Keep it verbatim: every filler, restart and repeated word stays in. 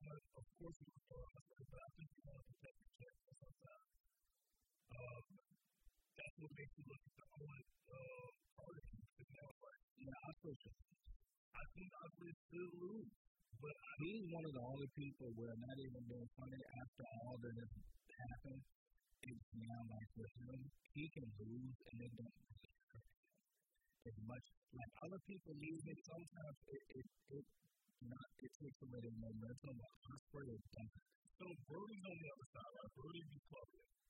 but of course he was throwing us, but I think you want to protect your check for some time. Um, that's what makes you look at the only uh, Carter sitting there like, yeah, I still should. I think I would still lose. But he's one of the only people where not even being funny after all that has happened, it's now like with him, he can lose and it don't really hurt as much. Like other people lose it, sometimes it, it, it, not, it takes away their momentum, but Ospreay it doesn't. So Brody's on the other side, right? Brody be clubbing.